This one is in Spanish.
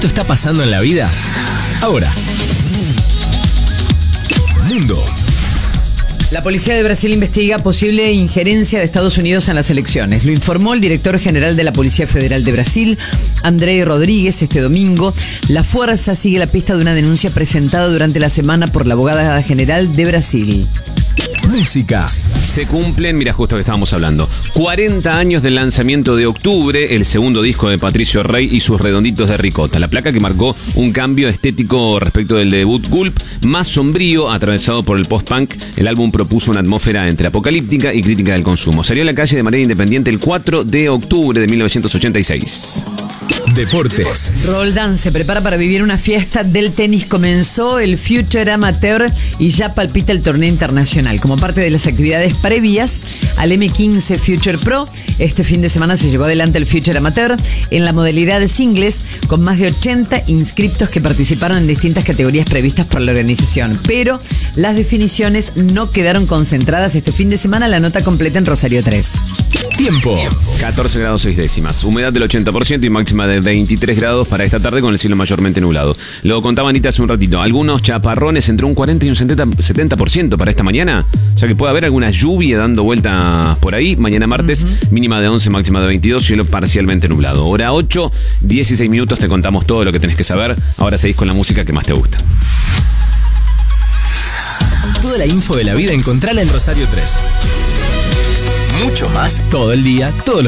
esto está pasando en la vida ahora. Mundo. La policía de Brasil investiga posible injerencia de Estados Unidos en las elecciones. Lo informó el director general de la Policía Federal de Brasil, André Rodríguez, este domingo. La fuerza sigue la pista de una denuncia presentada durante la semana por la abogada general de Brasil. Música. Se cumplen, mira, justo que estábamos hablando, 40 años del lanzamiento de Octubre, el segundo disco de Patricio Rey y sus Redonditos de Ricota. La placa que marcó un cambio estético respecto del debut Gulp, más sombrío, atravesado por el post-punk. El álbum propuso una atmósfera entre apocalíptica y crítica del consumo. Salió a la calle de manera independiente el 4 de octubre de 1986. Deportes. Roldán se prepara para vivir una fiesta del tenis. Comenzó el Future Amateur y ya palpita el torneo internacional. Como parte de las actividades previas al M15 Future Pro, este fin de semana se llevó adelante el Future Amateur en la modalidad de singles, con más de 80 inscriptos que participaron en distintas categorías previstas por la organización. Pero las definiciones no quedaron concentradas este fin de semana. La nota completa en Rosario 3. Tiempo. 14 grados 6 décimas, humedad del 80% y máxima de 23 grados para esta tarde con el cielo mayormente nublado. Lo contaba Anita hace un ratito, algunos chaparrones entre un 40 y un 70% para esta mañana, ya que puede haber alguna lluvia dando vueltas por ahí. Mañana martes, mínima de 11, máxima de 22, cielo parcialmente nublado. Hora 8, 16 minutos, te contamos todo lo que tenés que saber. Ahora seguís con la música que más te gusta. Toda la info de la vida encontrala en Rosario 3. Mucho más todo el día, todos los